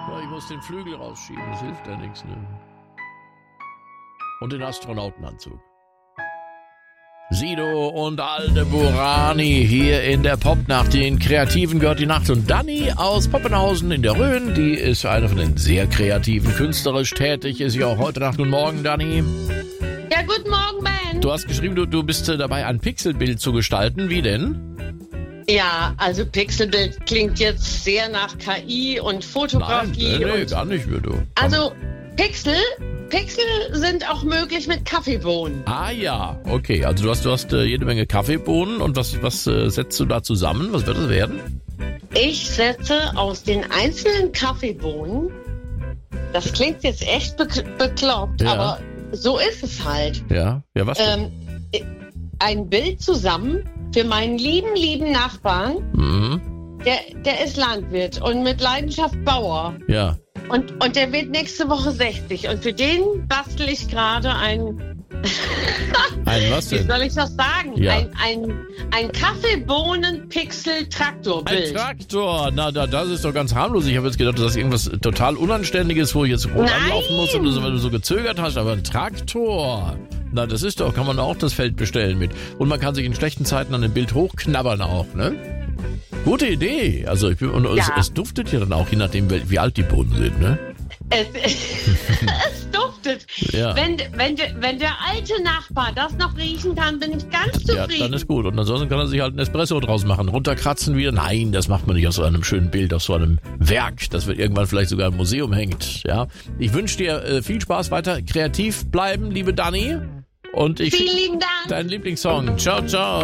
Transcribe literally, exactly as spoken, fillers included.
Ja, ich muss den Flügel rausschieben, das hilft ja nichts. Ne? Und den Astronautenanzug. Sido und Aldeburani hier in der Popnacht. Den Kreativen gehört die Nacht. Und Dani aus Poppenhausen in der Rhön, die ist eine von den sehr kreativen, künstlerisch tätig. Ist sie auch heute Nacht und morgen, Dani. Ja, guten Morgen, Ben. Du hast geschrieben, du, du bist äh, dabei, ein Pixelbild zu gestalten. Wie denn? Ja, also Pixelbild klingt jetzt sehr nach K I und Fotografie. Nein, nee, nee, und gar nicht, wie du. Also Pixel, Pixel sind auch möglich mit Kaffeebohnen. Ah ja, okay. Also du hast, du hast äh, jede Menge Kaffeebohnen. Und was, was äh, setzt du da zusammen? Was wird das werden? Ich setze aus den einzelnen Kaffeebohnen, das klingt jetzt echt be- bekloppt, Ja. aber so ist es halt. Ja, ja, was denn? Ähm, ein Bild zusammen für meinen lieben, lieben Nachbarn. Mhm. Der, der ist Landwirt und mit Leidenschaft Bauer. Ja. Und, und der wird nächste Woche sechzig. Und für den bastel ich gerade ein... Ein was Wie denn? soll ich das sagen? Ja. Ein, ein, ein Kaffeebohnen-Pixel-Traktorbild. Ein Traktor, na, da, das ist doch ganz harmlos. Ich habe jetzt gedacht, das ist irgendwas total Unanständiges, wo ich jetzt rot Nein. anlaufen muss oder so, weil du so gezögert hast. Aber ein Traktor, na, das ist doch, kann man auch das Feld bestellen mit. Und man kann sich in schlechten Zeiten an dem Bild hochknabbern auch, ne? Gute Idee. Also ich bin, und es, Ja. es duftet ja dann auch, je nachdem, wie alt die Bohnen sind, ne? Es, es duftet. Ja. Wenn, wenn, der, wenn der alte Nachbar das noch riechen kann, bin ich ganz Ja, zufrieden. dann ist gut. Und ansonsten kann er sich halt einen Espresso draus machen. Runterkratzen wieder. Nein, das macht man nicht aus so einem schönen Bild, aus so einem Werk, das wird irgendwann vielleicht sogar im Museum hängt. Ja. Ich wünsche dir äh, viel Spaß, weiter kreativ bleiben, liebe Dani. Und ich Vielen lieben Dank. dein Lieblingssong. Ciao, ciao.